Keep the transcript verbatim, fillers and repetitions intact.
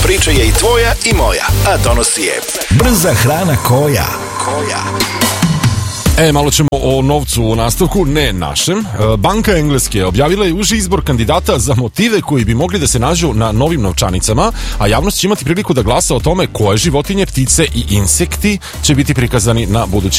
priča je i tvoja i moja, a donosi je Brza hrana koja. Koja? E, malo ćemo o novcu u nastavku, ne našem. Banka Engleske objavila je uži izbor kandidata za motive koji bi mogli da se nađu na novim novčanicama, a javnost će imati priliku da glasa o tome koje životinje, ptice i insekti će biti prikazani na budućim